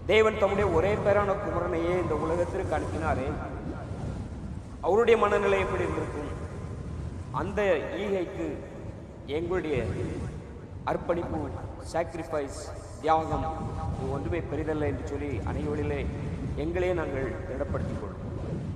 தேவன் தம்முடைய ஒரே பேரான குமரனையே இந்த உலகத்திற்கு அனுப்பினாரே, அவருடைய மனநிலை எப்படி இருந்திருக்கும்? அந்த ஈகைக்கு எங்களுடைய அர்ப்பணிப்பு, சாக்ரிஃபைஸ், தியாகம் இது ஒன்றுமே பெரிதல்ல என்று சொல்லி அனைவரிலே எங்களே நாங்கள் திடப்படுத்திக் கொள்வோம்.